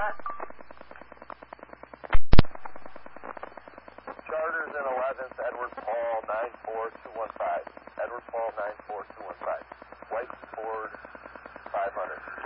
Charters in 11th, Edward Paul 94215. Edward Paul 94215. White Ford 500.